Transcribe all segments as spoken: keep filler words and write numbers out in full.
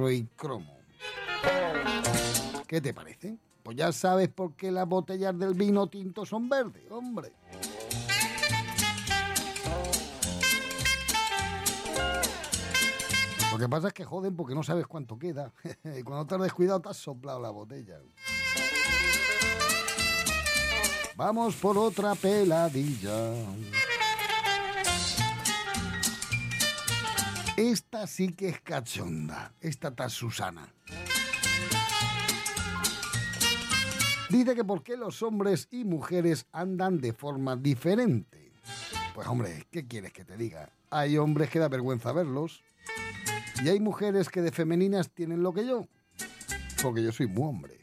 negro y cromo. ¿Qué te parece? Pues ya sabes por qué las botellas del vino tinto son verdes, hombre. Lo que pasa es que joden porque no sabes cuánto queda. Y cuando te has descuidado te has soplado la botella. Vamos por otra peladilla. Esta sí que es cachonda. Esta está Susana. Dice que por qué los hombres y mujeres andan de forma diferente. Pues hombre, ¿qué quieres que te diga? Hay hombres que da vergüenza verlos. Y hay mujeres que de femeninas tienen lo que yo. Porque yo soy muy hombre.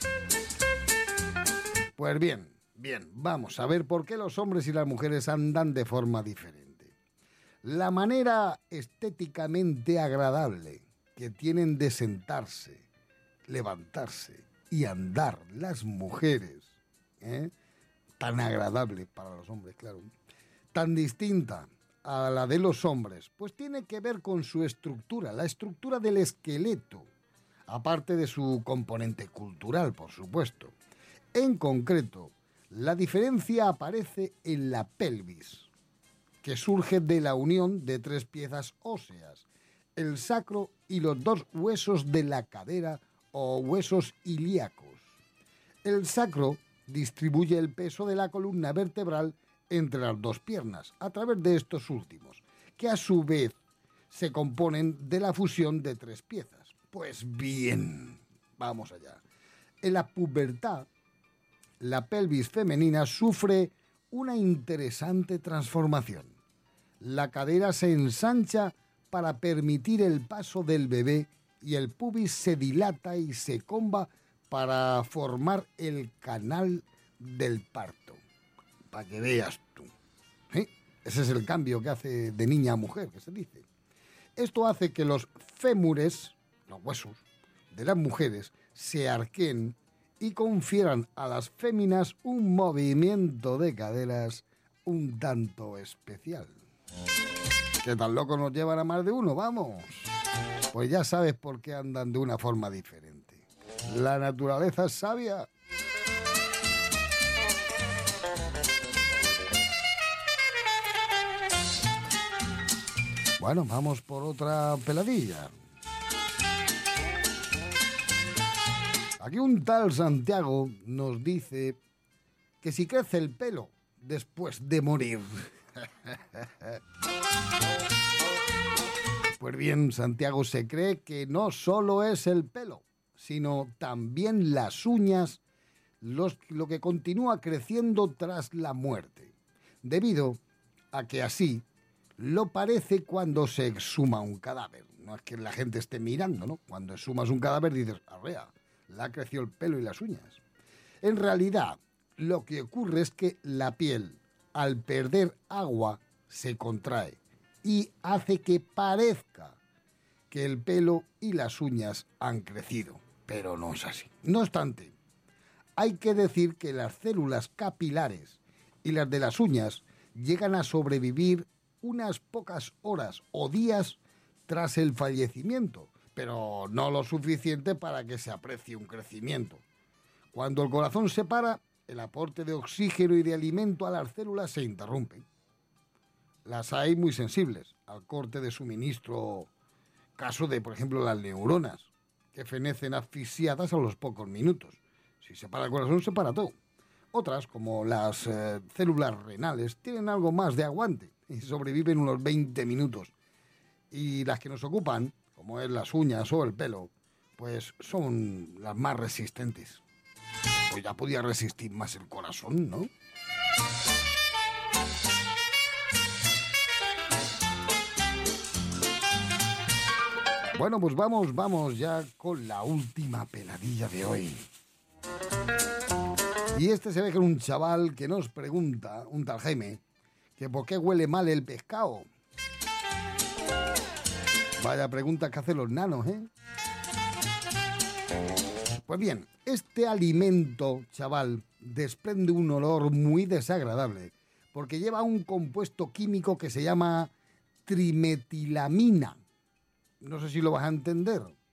Pues bien, bien, vamos a ver por qué los hombres y las mujeres andan de forma diferente. La manera estéticamente agradable que tienen de sentarse, levantarse y andar las mujeres, ¿eh? Tan agradable para los hombres, claro, tan distinta a la de los hombres, pues tiene que ver con su estructura, la estructura del esqueleto, aparte de su componente cultural, por supuesto. En concreto, la diferencia aparece en la pelvis, que surge de la unión de tres piezas óseas, el sacro y los dos huesos de la cadera o huesos ilíacos. El sacro distribuye el peso de la columna vertebral entre las dos piernas, a través de estos últimos, que a su vez se componen de la fusión de tres piezas. Pues bien, vamos allá. En la pubertad, la pelvis femenina sufre una interesante transformación. La cadera se ensancha para permitir el paso del bebé y el pubis se dilata y se comba para formar el canal del parto. Para que veas tú. ¿Sí? Ese es el cambio que hace de niña a mujer, que se dice. Esto hace que los fémures, los huesos, de las mujeres se arqueen y confieran a las féminas un movimiento de caderas un tanto especial. ¿Qué tan loco nos llevan a más de uno? ¡Vamos! Pues ya sabes por qué andan de una forma diferente. La naturaleza es sabia. Bueno, vamos por otra peladilla. Aquí un tal Santiago nos dice que si crece el pelo después de morir. Pues bien, Santiago se cree que no solo es el pelo, sino también las uñas, los, lo que continúa creciendo tras la muerte, debido a que así lo parece cuando se exhuma un cadáver. No es que la gente esté mirando, ¿no? Cuando exhumas un cadáver dices, arrea, le ha crecido el pelo y las uñas. En realidad, lo que ocurre es que la piel, al perder agua, se contrae y hace que parezca que el pelo y las uñas han crecido. Pero no es así. No obstante, hay que decir que las células capilares y las de las uñas llegan a sobrevivir unas pocas horas o días tras el fallecimiento, pero no lo suficiente para que se aprecie un crecimiento. Cuando el corazón se para, el aporte de oxígeno y de alimento a las células se interrumpe. Las hay muy sensibles al corte de suministro, caso de, por ejemplo, las neuronas, que fenecen asfixiadas a los pocos minutos. Si se para el corazón, se para todo. Otras, como las eh, células renales, tienen algo más de aguante y sobreviven unos veinte minutos. Y las que nos ocupan, como es las uñas o el pelo, pues son las más resistentes. Pues ya podía resistir más el corazón, ¿no? Bueno, pues vamos, vamos ya con la última peladilla de hoy. Y este se ve que es un chaval que nos pregunta, un tal Jaime, que por qué huele mal el pescado. Vaya pregunta que hacen los nanos, ¿eh? Pues bien, este alimento, chaval, desprende un olor muy desagradable, porque lleva un compuesto químico que se llama trimetilamina. No sé si lo vas a entender.